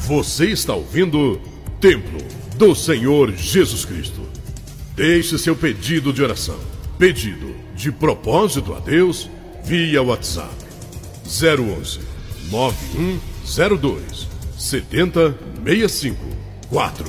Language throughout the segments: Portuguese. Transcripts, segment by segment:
Você está ouvindo Templo do Senhor Jesus Cristo. Deixe seu pedido de oração, pedido de propósito a Deus, via WhatsApp 011 9102 7065 4.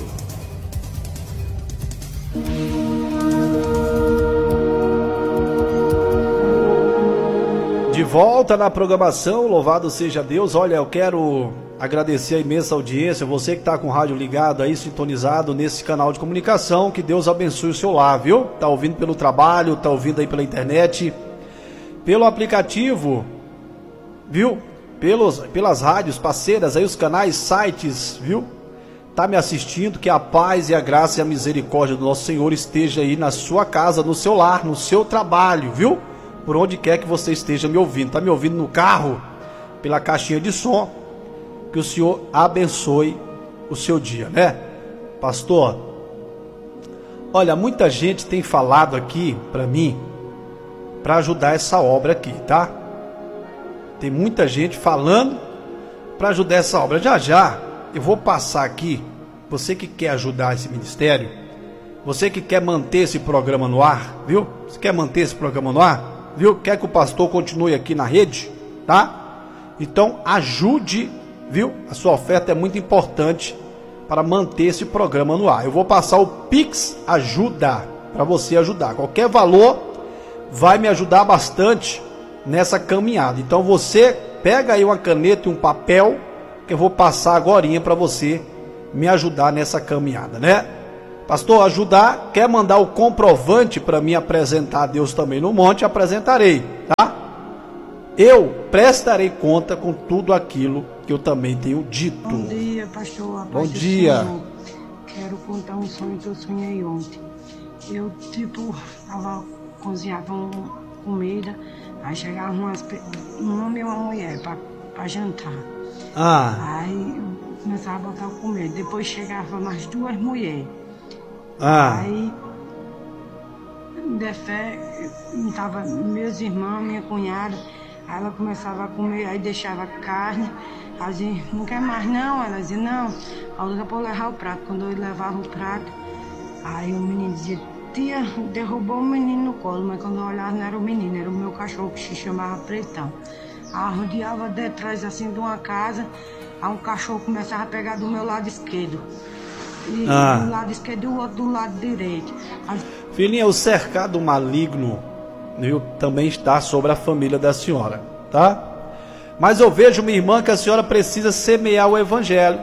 De volta na programação, louvado seja Deus. Olha, eu quero agradecer a imensa audiência, você que está com o rádio ligado aí, sintonizado nesse canal de comunicação, que Deus abençoe o seu lar, viu? Tá ouvindo pelo trabalho, tá ouvindo aí pela internet, pelo aplicativo, viu? Pelas rádios parceiras aí, os canais, sites, viu? Tá me assistindo, que a paz e a graça e a misericórdia do nosso Senhor esteja aí na sua casa, no seu lar, no seu trabalho, viu? Por onde quer que você esteja me ouvindo. Tá me ouvindo no carro, pela caixinha de som. Que o Senhor abençoe o seu dia, né? Pastor, olha, muita gente tem falado aqui para mim, para ajudar essa obra aqui, tá? Tem muita gente falando para ajudar essa obra. Já já eu vou passar aqui, você que quer ajudar esse ministério, você que quer manter esse programa no ar, viu? Você quer manter esse programa no ar? Viu? Quer que o pastor continue aqui na rede, tá? Então ajude, viu? A sua oferta é muito importante para manter esse programa no ar. Eu vou passar o Pix Ajuda para você ajudar. Qualquer valor vai me ajudar bastante nessa caminhada. Então você pega aí uma caneta e um papel que eu vou passar agorinha para você me ajudar nessa caminhada, né? Pastor, ajudar, quer mandar o comprovante para me apresentar a Deus também no monte, apresentarei, tá? Eu prestarei conta com tudo aquilo que eu também tenho dito. Bom dia, pastor. Bom dia. Quero contar um sonho que eu sonhei ontem. Eu, cozinhava comida, aí chegava um homem e uma mulher para jantar. Aí eu começava a botar comida, depois chegavam mais duas mulheres. Aí, de fé, estava meus irmãos, minha cunhada, aí ela começava a comer, aí deixava carne, ela dizia, não quer mais não? Ela dizia, não, aí daqui a pouco levar o prato. Quando eu levava o prato, aí o menino dizia, tia, derrubou o menino no colo, mas quando eu olhava não era o menino, era o meu cachorro que se chamava Pretão. Aí rodeava detrás assim de uma casa, aí um cachorro começava a pegar do meu lado esquerdo. E do lado esquerdo e o outro do lado direito. Filhinha, o cercado maligno, viu, também está sobre a família da senhora, tá? Mas eu vejo, minha irmã, que a senhora precisa semear o evangelho,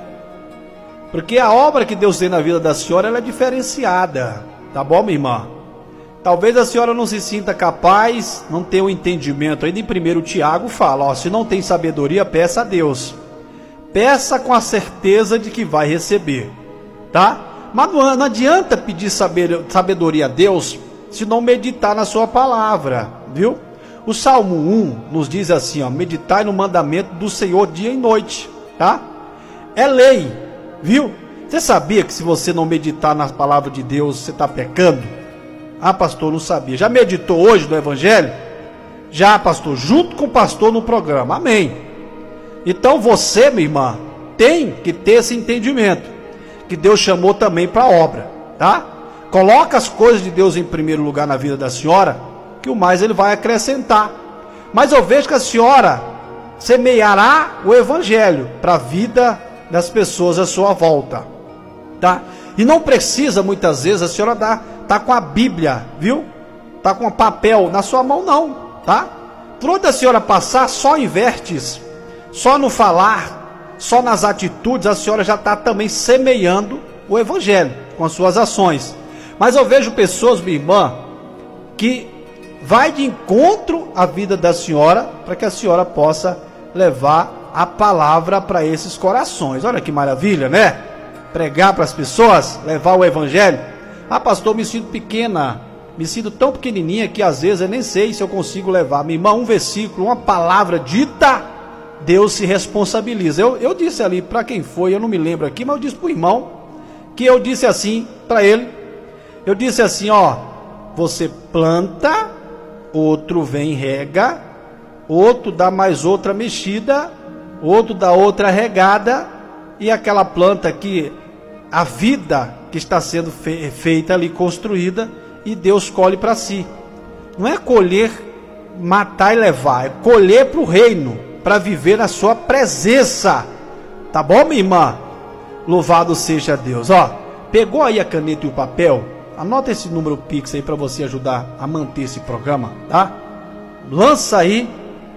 porque a obra que Deus tem na vida da senhora, ela é diferenciada, tá bom, minha irmã? Talvez a senhora não se sinta capaz, não tenha o entendimento. Ainda em 1 Tiago fala, ó, se não tem sabedoria, peça a Deus, peça com a certeza de que vai receber, tá? Mas não adianta pedir sabedoria a Deus se não meditar na sua palavra, viu? O Salmo 1 nos diz assim, ó, meditai no mandamento do Senhor dia e noite, tá? É lei, viu? Você sabia que se você não meditar na palavra de Deus, você está pecando? Ah, pastor, não sabia. Já meditou hoje no evangelho? Já, pastor, junto com o pastor no programa, amém. Então você, minha irmã, tem que ter esse entendimento que Deus chamou também para a obra, tá? Coloca as coisas de Deus em primeiro lugar na vida da senhora, que o mais Ele vai acrescentar. Mas eu vejo que a senhora semeará o evangelho para a vida das pessoas à sua volta, tá? E não precisa, muitas vezes, a senhora tá com a Bíblia, viu? Tá com o papel na sua mão, não, tá? Por onde a senhora passar, só inverte isso, só no falar, só nas atitudes, a senhora já está também semeando o evangelho com as suas ações. Mas eu vejo pessoas, minha irmã, que vai de encontro à vida da senhora, para que a senhora possa levar a palavra para esses corações. Olha que maravilha, né? Pregar para as pessoas, levar o evangelho. Ah, pastor, me sinto pequena, me sinto tão pequenininha que às vezes eu nem sei se eu consigo levar. Minha irmã, um versículo, uma palavra dita, Deus se responsabiliza. Eu disse ali, para quem foi, eu não me lembro aqui, mas eu disse para o irmão, que eu disse assim para ele, eu disse assim, ó, você planta, outro vem rega, outro dá mais outra mexida, outro dá outra regada, e aquela planta que a vida que está sendo feita ali, construída, e Deus colhe para si. Não é colher, matar e levar, é colher para o reino, para viver na sua presença. Tá bom, minha irmã? Louvado seja Deus. Ó, pegou aí a caneta e o papel? Anota esse número Pix aí para você ajudar a manter esse programa, tá? Lança aí,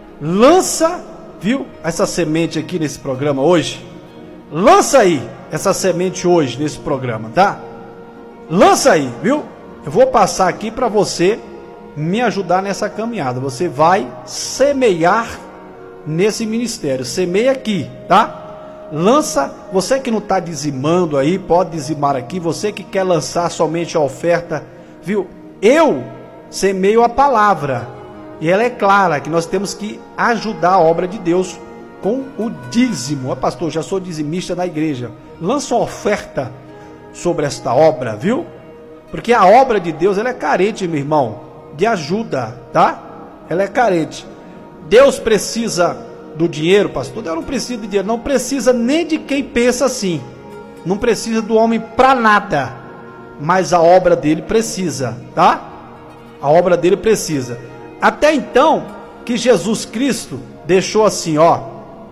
viu, essa semente aqui nesse programa hoje. Lança aí essa semente hoje nesse programa, tá? Lança aí, viu? Eu vou passar aqui para você me ajudar nessa caminhada. Você vai semear nesse ministério. Semeia aqui, tá? Lança, você que não está dizimando aí, pode dizimar aqui. Você que quer lançar somente a oferta, viu? Eu semeio a palavra, e ela é clara, que nós temos que ajudar a obra de Deus com o dízimo. Pastor, já sou dizimista na igreja. Lança uma oferta sobre esta obra, viu? Porque a obra de Deus, ela é carente, meu irmão, de ajuda, tá? Ela é carente. Deus precisa do dinheiro, pastor? Deus não precisa de dinheiro, não precisa nem de quem pensa assim. Não precisa do homem para nada. Mas a obra dele precisa, tá? A obra dele precisa. Até então, que Jesus Cristo deixou assim, ó: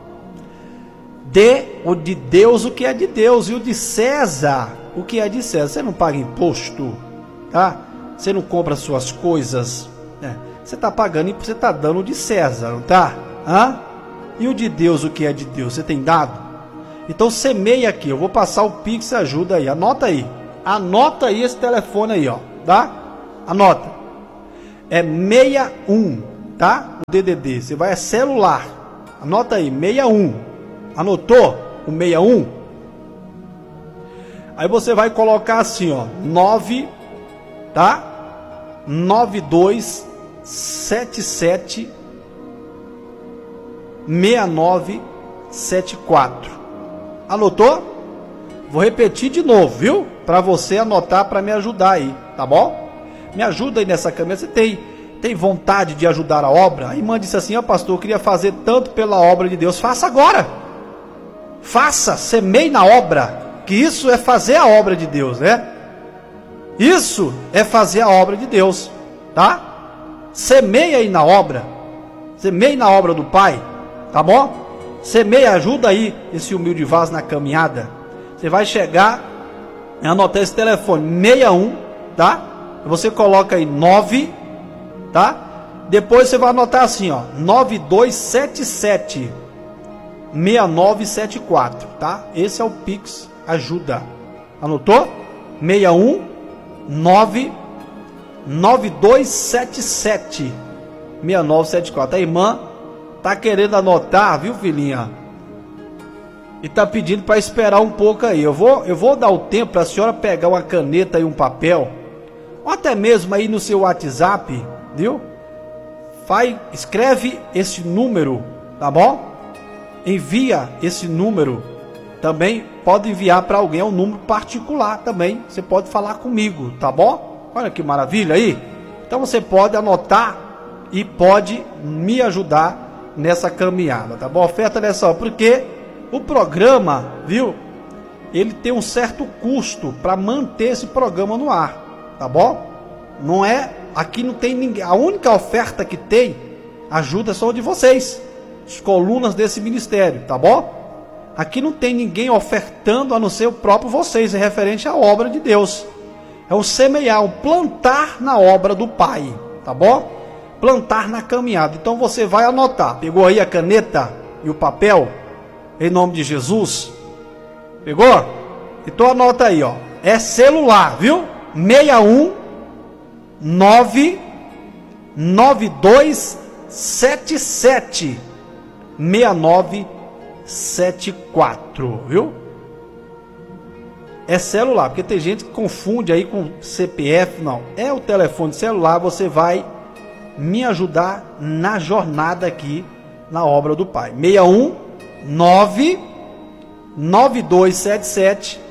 dê o de Deus o que é de Deus, e o de César o que é de César. Você não paga imposto, tá? Você não compra suas coisas, né? Você está pagando e você está dando o de César, não tá? Hã? E o de Deus o que é de Deus, você tem dado? Então semeia aqui, eu vou passar o Pix, ajuda aí, anota aí esse telefone aí, ó, tá? Anota, é 61, tá? O DDD, você vai, é celular, anota aí, 61, anotou o 61? Aí você vai colocar assim, ó, 9, tá? 9277 6974. Anotou? Vou repetir de novo, viu? Para você anotar, para me ajudar aí, tá bom? Me ajuda aí nessa câmera. Você tem vontade de ajudar a obra? A irmã disse assim: ó, pastor, eu queria fazer tanto pela obra de Deus. Faça agora. Faça, semeie na obra, que isso é fazer a obra de Deus, né? Isso é fazer a obra de Deus, tá? Semeie aí na obra. Semeie na obra do Pai, tá bom? Semeia, ajuda aí esse humilde vaso na caminhada. Você vai chegar e anotar esse telefone 61, tá? Você coloca aí 9, tá? Depois você vai anotar assim, ó, 9277 6974, tá? Esse é o Pix ajuda. Anotou? 61 9 9277 6974. A irmã tá querendo anotar, viu, filhinha? E tá pedindo para esperar um pouco aí. Eu vou dar o tempo para a senhora pegar uma caneta e um papel, ou até mesmo aí no seu WhatsApp, viu? Escreve esse número, tá bom? Envia esse número. Também pode enviar para alguém, é um número particular também. Você pode falar comigo, tá bom? Olha que maravilha aí. Então você pode anotar e pode me ajudar nessa caminhada, tá bom? Oferta nessa hora, porque o programa, viu? Ele tem um certo custo para manter esse programa no ar, tá bom? Não é, aqui não tem ninguém. A única oferta que tem ajuda só de vocês, as colunas desse ministério, tá bom? Aqui não tem ninguém ofertando a não ser o próprio vocês, é referente à obra de Deus. É um semear, um plantar na obra do Pai, tá bom? Plantar na caminhada. Então você vai anotar. Pegou aí a caneta e o papel? Em nome de Jesus. Pegou? Então anota aí, ó. É celular, viu? 61 9 9277 6974, viu? É celular, porque tem gente que confunde aí com CPF, não. É o telefone celular, você vai me ajudar na jornada aqui na obra do Pai. 61 9 9277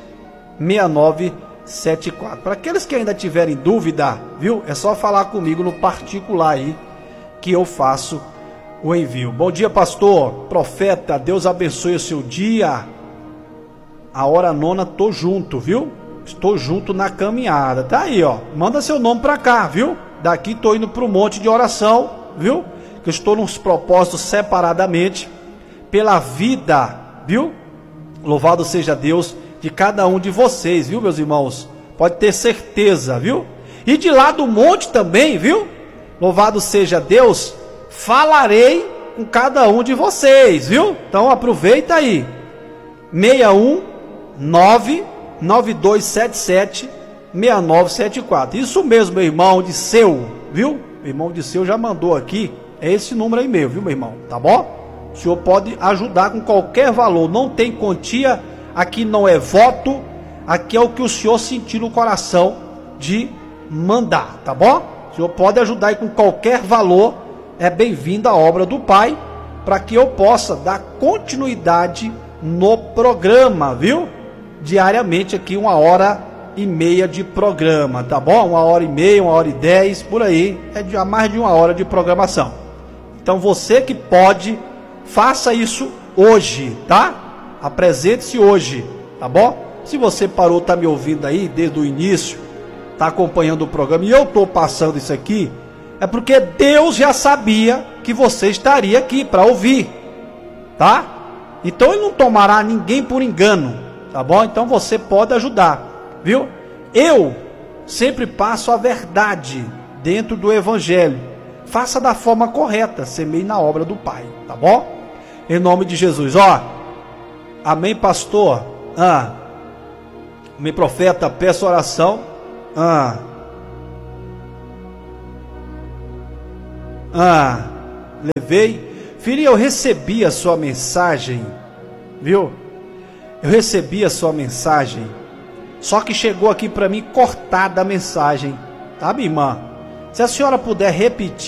6974. Para aqueles que ainda tiverem dúvida, viu? É só falar comigo no particular aí que eu faço o envio. Bom dia, pastor, profeta, Deus abençoe o seu dia. a hora nona, tô junto, viu? Estou junto na caminhada. Tá aí, ó. Manda seu nome pra cá, viu? Daqui tô indo pro monte de oração, viu? Que eu estou nos propósitos separadamente pela vida, viu? Louvado seja Deus de cada um de vocês, viu, meus irmãos? Pode ter certeza, viu? E de lá do monte também, viu? Louvado seja Deus, falarei com cada um de vocês, viu? Então aproveita aí. 619-9277-6974. Isso mesmo, meu irmão de seu, viu? Meu irmão de seu já mandou aqui. É esse número aí mesmo, viu, meu irmão? Tá bom? O senhor pode ajudar com qualquer valor. Não tem quantia. Aqui não é voto. Aqui é o que o senhor sentir no coração de mandar, tá bom? O senhor pode ajudar aí com qualquer valor. É bem-vindo à obra do Pai, para que eu possa dar continuidade no programa, viu? Diariamente aqui 1h30 de programa, tá bom? 1h30, 1h10, por aí, é de mais de 1 hora de programação. Então você que pode, faça isso hoje, tá? Apresente-se hoje, tá bom? Se você parou, tá me ouvindo aí desde o início, tá acompanhando o programa e eu tô passando isso aqui, é porque Deus já sabia que você estaria aqui para ouvir, tá? Então Ele não tomará ninguém por engano, tá bom? Então você pode ajudar, viu? Eu sempre passo a verdade dentro do Evangelho. Faça da forma correta, semeie na obra do Pai, tá bom? Em nome de Jesus, ó. Amém, pastor? Amém, profeta, peço oração. Levei. Filho, eu recebi a sua mensagem, viu? Eu recebi a sua mensagem. Só que chegou aqui para mim cortada a mensagem, tá, minha irmã? Se a senhora puder repetir